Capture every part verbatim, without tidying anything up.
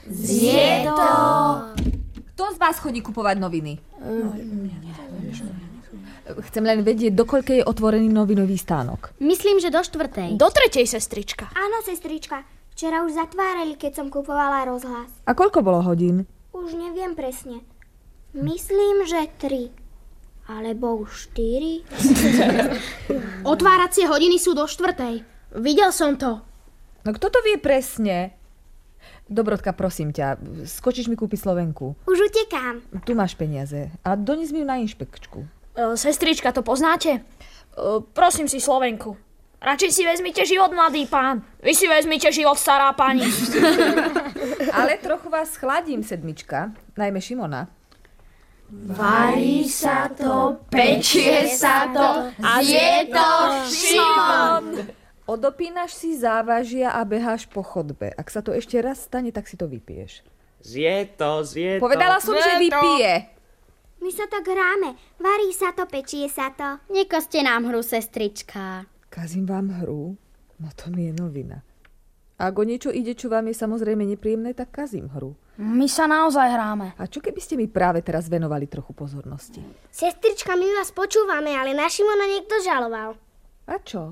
Zje to! Kto z vás chodí kupovať noviny? Chcem len vedieť, do koľkej je otvorený novinový stánok. Myslím, že do štvrtej. Do tretej, sestrička. Áno, sestrička. Včera už zatvárali, keď som kupovala rozhlas. A koľko bolo hodín? Už neviem presne. Myslím, že tri. Alebo už štyri. Otváracie hodiny sú do štvrtej. Videl som to. No kto to vie presne? Dobrodka, prosím ťa, skočíš mi kúpiť Slovenku. Už utekám. Tu máš peniaze a dones mi ju na inšpekčku. E, sestrička, to poznáte? E, prosím si Slovenku. Radšej si vezmite život, mladý pán. Vy si vezmite život, stará pani. Ale trochu vás chladím, sedmička, najmä Šimona. Varí sa to, pečie sa to, a je to Šimon. Odopínaš si závažia a beháš po chodbe. Ak sa to ešte raz stane, tak si to vypiješ. Zje to, zje to. Povedala som, že vypije. My sa tak hráme. Varí sa to, pečie sa to. Nekoste nám hru, sestrička. Kazím vám hru? No to mi je novina. Ak o niečo ide, čo vám je samozrejme nepríjemné, tak kazím hru. My sa naozaj hráme. A čo keby ste mi práve teraz venovali trochu pozornosti? Sestrička, my vás počúvame, ale na Šimona niekto žaloval. A čo?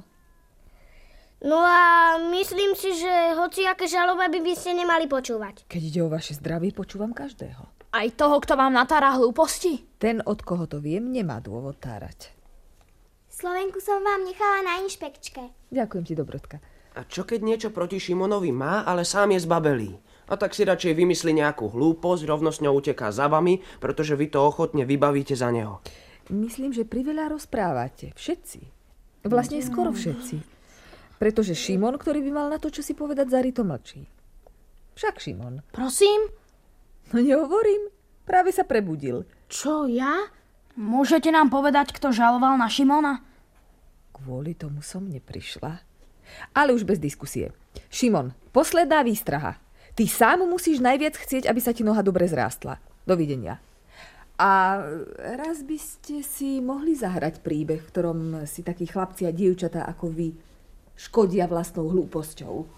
No a myslím si, že hociaké žaloby by ste nemali počúvať. Keď ide o vaše zdravie, počúvam každého. Aj toho, kto vám natára hlúposti? Ten, od koho to viem, nemá dôvod tárať. Slovenku som vám nechala na inšpekčke. Ďakujem ti, Dobrodka. A čo keď niečo proti Šimonovi má, ale sám je zbabelý? A tak si radšej vymyslí nejakú hlúposť, rovno s ňou uteká za vami, pretože vy to ochotne vybavíte za neho. Myslím, že priveľa rozprávate. Všetci. Vlastne skoro všetci. Pretože Šimon, ktorý by mal na to, čo si povedať, zarito mlčí. Však Šimon. Prosím? No nehovorím. Práve sa prebudil. Čo, ja? Môžete nám povedať, kto žaloval na Šimona? Kvôli tomu som neprišla. Ale už bez diskusie. Šimon, posledná výstraha. Ty sám musíš najviac chcieť, aby sa ti noha dobre zrástla. Dovidenia. A raz by ste si mohli zahrať príbeh, v ktorom si takí chlapci a dievčatá ako vy škodia vlastnou hlúposťou.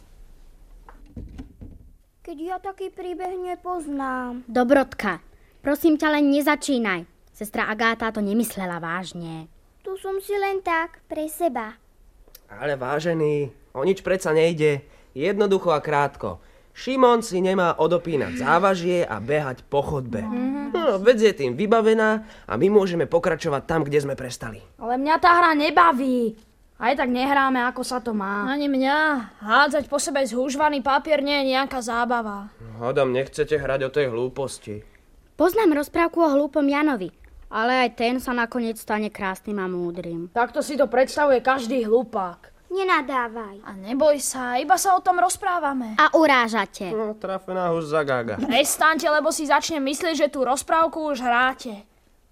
Keď ja taký príbeh nepoznám. Dobrodka, prosím ťa, len nezačínaj. Sestra Agáta to nemyslela vážne. Tu som si len tak, pre seba. Ale vážený, o nič predsa nejde. Jednoducho a krátko. Šimon si nemá odopínať závažie a behať po chodbe. No, vec je tým vybavená a my môžeme pokračovať tam, kde sme prestali. Ale mňa tá hra nebaví. Aj tak nehráme, ako sa to má. Ani mňa. Hádzať po sebe zhúžvaný papier nie je nejaká zábava. Hádam, nechcete hrať o tej hlúposti. Poznám rozprávku o hlúpom Janovi, ale aj ten sa nakoniec stane krásnym a múdrym. Takto si to predstavuje každý hlupák. Nenadávaj. A neboj sa, iba sa o tom rozprávame. A urážate. No, trafená hus zagága. Prestaňte, lebo si začne myslieť, že tú rozprávku už hráte.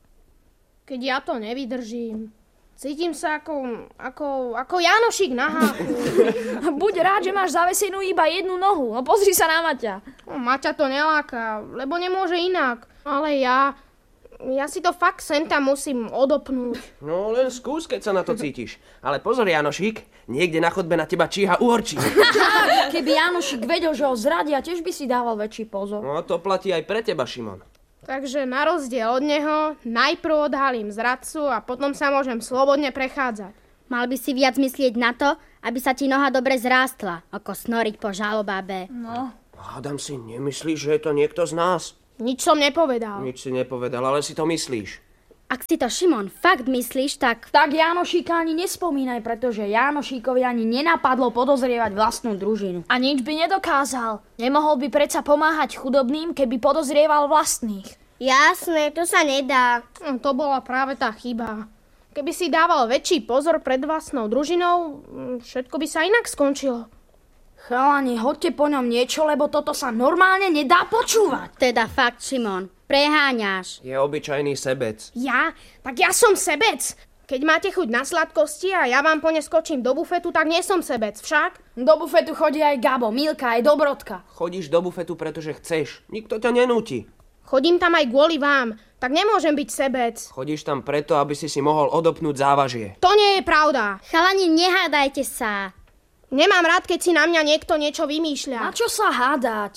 Keď ja to nevydržím, cítim sa ako, ako, ako Janošik na háku. Buď rád, že máš zavesenú iba jednu nohu. No pozri sa na Maťa. No, Maťa to neláka, lebo nemôže inak. Ale ja... Ja si to fakt sem tam musím odopnúť. No len skús, keď sa na to cítiš. Ale pozor, Janošik, niekde na chodbe na teba číha uhorčí. Keby Janošik vedel, že ho zradia, tiež by si dával väčší pozor. No to platí aj pre teba, Šimon. Takže na rozdiel od neho, najprv odhalím zradcu a potom sa môžem slobodne prechádzať. Mal by si viac myslieť na to, aby sa ti noha dobre zrástla, ako snoriť po žalobábe. No. Hádam si, nemyslíš, že je to niekto z nás? Nič som nepovedal. Nič si nepovedal, ale si to myslíš. Ak si to, Šimon, fakt myslíš, tak... Tak Janošíka ani nespomínaj, pretože Janošíkovi ani nenapadlo podozrievať vlastnú družinu. A nič by nedokázal. Nemohol by predsa pomáhať chudobným, keby podozrieval vlastných. Jasné, to sa nedá. No, to bola práve tá chyba. Keby si dával väčší pozor pred vlastnou družinou, všetko by sa inak skončilo. Chalani, hoďte po ňom niečo, lebo toto sa normálne nedá počúvať. Teda fakt, Šimon, preháňaš. Je obyčajný sebec. Ja? Tak ja som sebec. Keď máte chuť na sladkosti a ja vám po ne skočím do bufetu, tak nie som sebec, však? Do bufetu chodí aj Gabo, Milka, aj Dobrodka. Chodíš do bufetu, pretože chceš. Nikto ťa nenúti. Chodím tam aj kvôli vám, tak nemôžem byť sebec. Chodíš tam preto, aby si si mohol odopnúť závažie. To nie je pravda. Chalani, nehádajte sa. Nemám rád, keď si na mňa niekto niečo vymýšľa. Na čo sa hádať?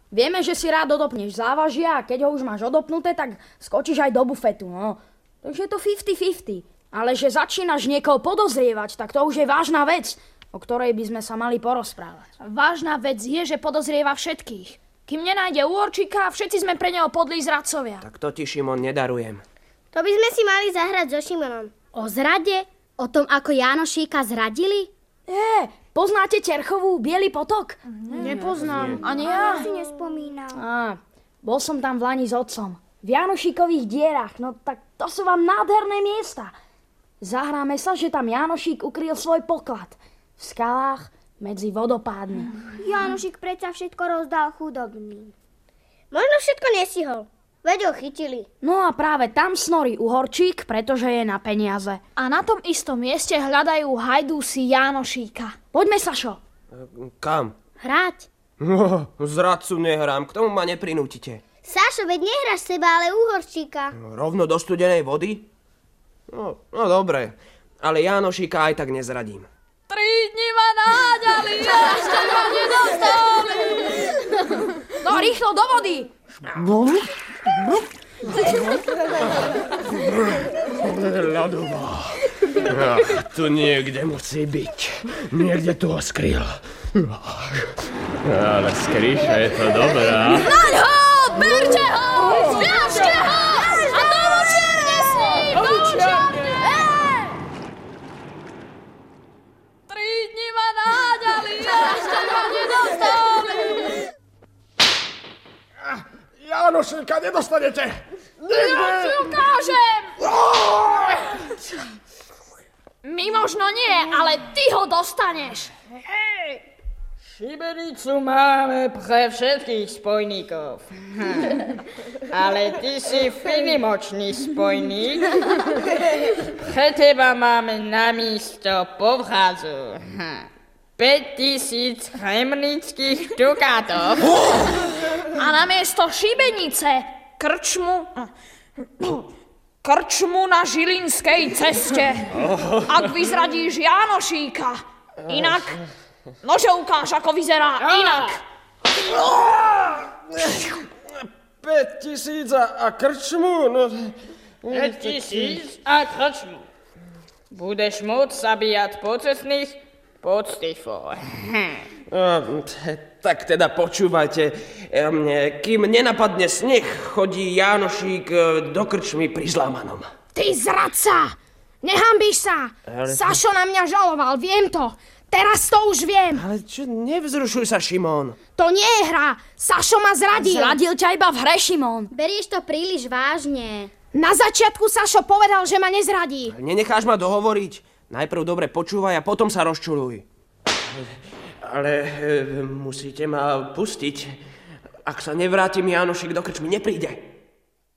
Vieme, že si rád odopneš závažia a keď ho už máš odopnuté, tak skočíš aj do bufetu, no. Takže je to päťdesiat päťdesiat. Ale že začínaš niekoho podozrievať, tak to už je vážna vec, o ktorej by sme sa mali porozprávať. Vážna vec je, že podozrieva všetkých. Kým nenájde Uhorčíka, všetci sme pre neho podlí zradcovia. Tak to ti, Šimon, nedarujem. To by sme si mali zahrať so Šimonom. O zrade? O tom, ako Jánošíka zradili? É, poznáte Terchovú, Bielý potok? Nepoznám. Ani Ja ja. si nespomínam. Á, bol som tam v Lani s otcom. V Janošíkových dierach, no tak to sú vám nádherné miesta. Zahráme sa, že tam Janošík ukryl svoj poklad. V skalách medzi vodopádmi. Jánošik predsa všetko rozdal chudobným. Možno všetko nestihol. Veď ho chytili. No a práve tam snorí Uhorčík, pretože je na peniaze. A na tom istom mieste hľadajú hajdúsi Jánošíka. Poďme, Sašo. Kam? Hrať? No, zradcu nehrám, k tomu ma neprinútite. Sašo, veď nehráš seba, ale Uhorčíka. Rovno do studenej vody? No, no dobre, ale Jánošíka aj tak nezradím. Tri dni ma náďali, a ešte ma nedostali. No rýchlo do vody! Ľadová. Tu niekde musí byť. Niekde tu ho skryl. Ale skryša je to dobrá. Naňho, berte ho, zviažte ho a do lučiarne s ním, do lučiarne. Tri dni ma náďali, a ešte ma nedostali. Jánošíka nedostanete! Ja ti ukážem! My možno nie, ale ty ho dostaneš. Šibenicu máme pre všetkých spojníkov. Ale ty si finimočný spojník. Pre teba máme na místo povrazu päť tisíc chemnických dukátov. A namiesto šibenice krčmu... krčmu na Žilinskej ceste. Ak vyzradíš Jánošíka. Inak... Nože ukáž, ako vyzerá inak. päť tisíc a, a krčmu? No... päť tisíc a krčmu. Budeš môcť zabíjať pocestných pod Stifo. No, tak teda počúvajte. Kým nenapadne sneh, chodí Jánošík do krčmy pri Zlamanom. Ty zradca! Nehambíš sa! Ale... Sašo na mňa žaloval, viem to. Teraz to už viem. Ale čo, nevzrušuj sa, Šimón. To nie je hra. Sašo ma zradil. Zradil ťa iba v hre, Šimón. Berieš to príliš vážne. Na začiatku Sašo povedal, že ma nezradí. Nenecháš ma dohovoriť? Najprv dobre počúvaj a potom sa rozčuľuj. Ale e, musíte ma pustiť. Ak sa nevrátim, Jánošík do krčmy nepríde.